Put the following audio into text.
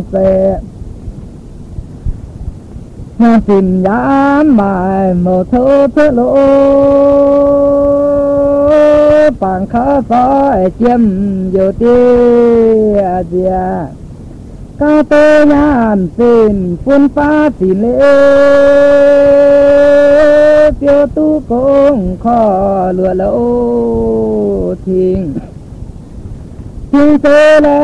xe nhà tìm dám bài một thô thơ lỗ bằng khá gió chiêm dù tia dìa ca tê nhàn xin phun phá xin lễ tiêu tu công khó lừa lỗ thình thiên sơ lẽ